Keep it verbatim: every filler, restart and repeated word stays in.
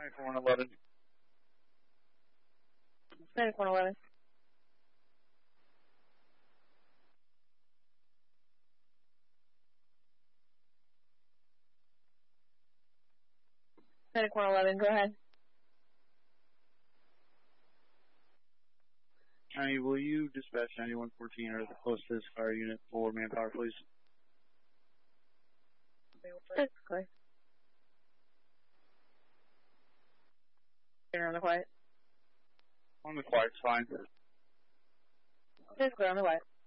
ninety-four one eleven. ninety-four one eleven. ninety-four one eleven, go ahead. Honey, will you dispatch ninety-one fourteen or the closest fire unit for manpower, please? That's clear. You're on the quiet. On the quiet, fine. That's clear, on the quiet.